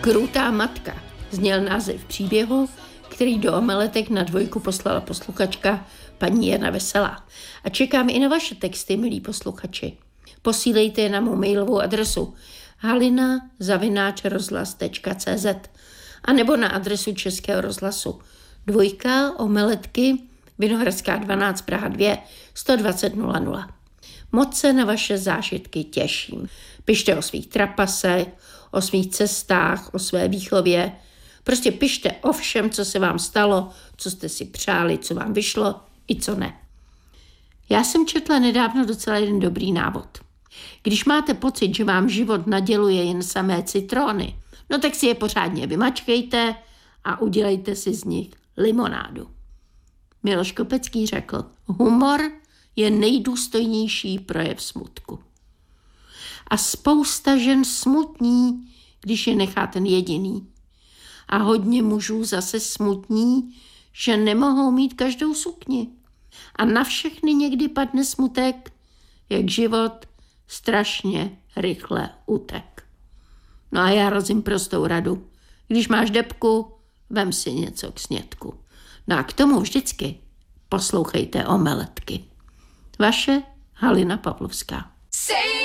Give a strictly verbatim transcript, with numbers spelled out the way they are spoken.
Krutá matka zněl název příběhu, který do omeletek na dvojku poslala posluchačka paní Jana Veselá. A čekám i na vaše texty, milí posluchači. Posílejte je na mou mailovou adresu halina zavináč rozhlas tečka cé zet a nebo na adresu Českého rozhlasu dvojka omeletky Vinohradská dvanáct Praha dva sto dvacet nula nula. Moc se na vaše zážitky těším. Pište o svých trapasech, o svých cestách, o své výchově. Prostě pište o všem, co se vám stalo, co jste si přáli, co vám vyšlo i co ne. Já jsem četla nedávno docela jeden dobrý návod. Když máte pocit, že vám život naděluje jen samé citróny, no tak si je pořádně vymačkejte a udělejte si z nich limonádu. Miloš Kopecký řekl, humor je nejdůstojnější projev smutku. A spousta žen smutní, když je nechá ten jediný. A hodně mužů zase smutní, že nemohou mít každou sukni. A na všechny někdy padne smutek, jak život strašně rychle utek. No a já razím prostou radu. Když máš debku, vem si něco k snědku. No a k tomu vždycky poslouchejte omeletky. Vaše Halina Pavlovská.